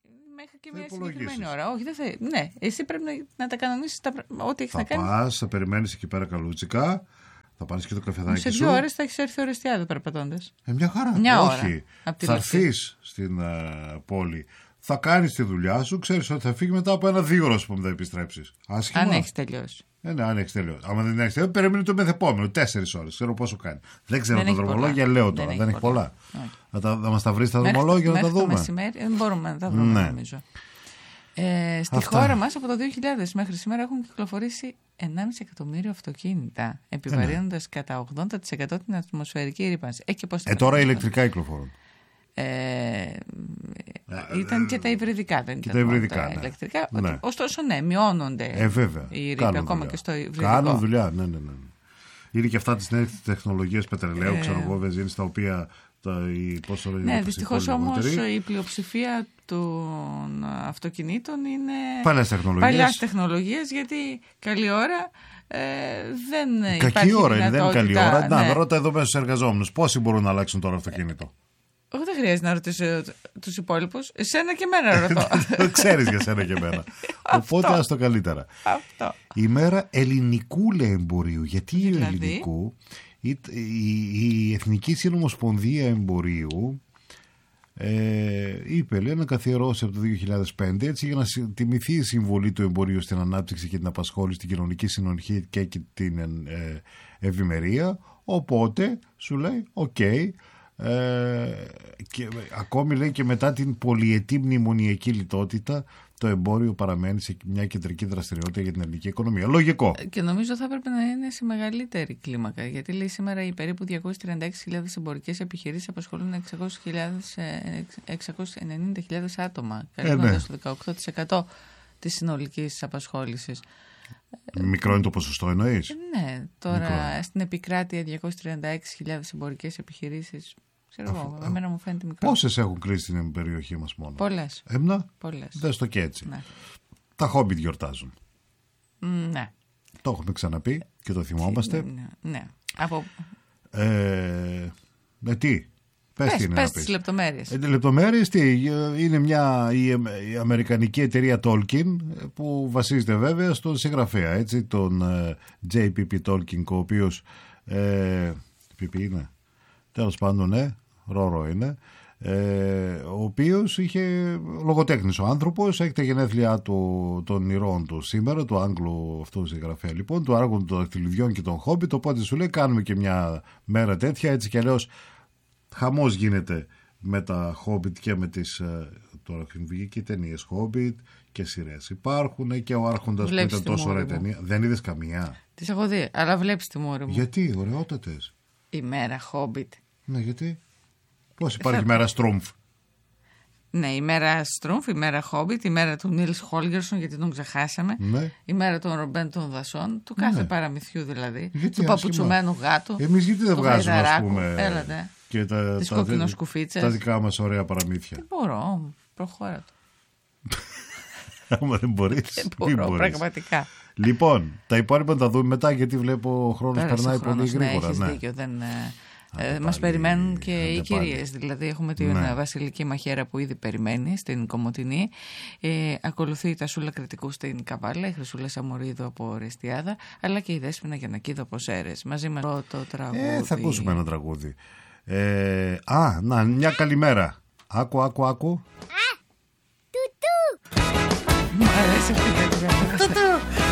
Μέχρι και μια συγκεκριμένη ώρα. Όχι, δεν θέλει. Ναι, εσύ πρέπει να τα κανονίσεις ό,τι έχεις να κάνεις. Θα πας, θα περιμένεις εκεί πέρα καλούτσικα, θα πάρεις και το καφεδάκι σου. Σε 2 ώρες θα έχεις έρθει Ορεστιάδα περπατώντας. Μια χαρά. Μια Όχι. ώρα. Θα έρθεις στην πόλη. Θα κάνεις τη δουλειά σου, ξέρεις ότι θα φύγει μετά από 1-2 ώρες που θα επιστρέψεις. Άσχημα. Αν έχεις τελειώσει. Ναι, αν έχεις τελειώσει. Αν δεν έχεις τελειώσει, περιμένει το μεθεπόμενο. 4 ώρες. Ξέρω πόσο κάνει. Δεν ξέρω τα δρομολόγια, λέω τώρα. Δεν έχει πολλά. Θα μας τα βρεις τα δρομολόγια να τα δούμε. Το μεσημέρι μπορούμε να τα βρούμε, νομίζω. Στη χώρα μας από το 2000 μέχρι σήμερα έχουν κυκλοφορήσει 1,5 εκατομμύριο αυτοκίνητα, επιβαρύνοντας κατά 80% την ατμοσφαιρική ρήπανση. Τώρα ηλεκτρικά κυκλοφορούν. Ήταν και τα υβριδικά, δεν ήταν τα υβριδικά, τα ηλεκτρικά. Ναι. Ωστόσο, ναι, μειώνονται οι ρήποι ακόμα και στο υβριδικό. Κάνουν δουλειά, ναι. Είναι και αυτά τις νέες τεχνολογίες πετρελαίου, ξέρω εγώ, βενζίνη, στα οποία. Ναι, δυστυχώς όμως η πλειοψηφία των αυτοκινήτων είναι παλιάς τεχνολογίες, γιατί καλή ώρα δεν υπάρχει. Κακή ώρα είναι, δεν είναι καλή ώρα. Να, ρώτα εδώ μέσα στους εργαζόμενους. Πόσοι μπορούν να αλλάξουν τώρα αυτοκίνητο? Όχι, δεν χρειάζεται να ρωτήσω τους υπόλοιπους. Εσένα και εμένα ρωτώ. Το ξέρεις για σένα και εμένα. Οπότε ας το καλύτερα. Αυτό. Η μέρα ελληνικού εμπορίου. Γιατί δηλαδή? Ελληνικού? Η Εθνική Συνομοσπονδία Εμπορίου είπε, λέει, να καθιερώσει από το 2005 έτσι για να τιμηθεί η συμβολή του εμπορίου στην ανάπτυξη και την απασχόληση, την κοινωνική συνοχή και την ευημερία. Οπότε σου λέει και ακόμη λέει και μετά την πολυετή μνημονιακή λιτότητα το εμπόριο παραμένει σε μια κεντρική δραστηριότητα για την ελληνική οικονομία. Λογικό. Και νομίζω θα έπρεπε να είναι σε μεγαλύτερη κλίμακα. Γιατί λέει σήμερα οι περίπου 236.000 εμπορικές επιχειρήσεις απασχολούν 690.000 άτομα. Καλύπτοντας το 18% της συνολικής απασχόλησης. Μικρό είναι το ποσοστό, εννοείς? Ναι, τώρα στην επικράτεια 236.000 εμπορικές επιχειρήσεις. Ξέρω εγώ, εμένα μου φαίνεται μικρό. Πόσες έχουν κλείσει την περιοχή μας μόνο? Πολλές. Πολλές. Δες το και έτσι. Ναι. Τα Χόμπιτ γιορτάζουν. Ναι. Το έχουμε ξαναπεί και το θυμόμαστε. Ναι. Τι? Πες τις λεπτομέρειες. Λεπτομέρειες τι? Είναι η αμερικανική εταιρεία Tolkien που βασίζεται βέβαια στον συγγραφέα, έτσι, τον J.P.P. Tolkien, ο οποίος PP είναι, τέλος πάντων, ναι, Ρώρο είναι, ο οποίος είχε λογοτέχνης ο άνθρωπος, έχει τα γενέθλιά των ηρώων του σήμερα, του Άγγλου αυτού συγγραφέα λοιπόν, του Άργου των Δαχτυλιδιών και των Χόμπιτ, οπότε σου λέει κάνουμε και μια μέρα τέτοια, έτσι κι αλλιώς χαμός γίνεται με τα Hobbit και με τις τώρα έχουν βγει και ταινίες Hobbit και σειρές υπάρχουν και ο Άρχοντας που ήταν τόσο ωραία ταινία. Δεν είδες καμία? Τις έχω δει, αλλά βλέπεις τη μόρη μου. Γιατί, ωραιότατες. Η μέρα Hobbit. Ναι, γιατί? Πώς υπάρχει η μέρα Στρούμφ? Ναι, η μέρα Στρούμφ, η μέρα Hobbit, η μέρα του Νίλς Χόλγερσον, γιατί τον ξεχάσαμε. Ναι. Η μέρα των Ρομπέν των Δασών, του κάθε παραμυθιού δηλαδή. Γιατί, του παπουτσουμένου γάτου. Εμείς γιατί δεν βγάζουμε, ας πούμε. Έλατε. Και τις κοκκινοσκουφίτσες. Τα δικά μας ωραία παραμύθια. Δεν μπορώ, προχώρα το. Άμα δεν μπορείς. Μπορώ, πραγματικά. Λοιπόν, τα υπόλοιπα θα τα δούμε μετά, γιατί βλέπω ο χρόνος περνάει πολύ γρήγορα. Έχεις δίκιο, μας περιμένουν και οι κυρίες. Δηλαδή έχουμε την Βασιλική Μαχαίρα που ήδη περιμένει στην Κομοτηνή. Ακολουθεί η Τασούλα Κρητικού στην Καβάλα, η Χρυσούλα Σαμορίδου από Ορεστιάδα, αλλά και η Δέσποινα Γιαννακίδου από Σέρρες. Μαζί με το τραγούδι. Θα ακούσουμε ένα τραγούδι. Μια καλημέρα. Άκου. Μου αρέσει αυτή η καλημέρα.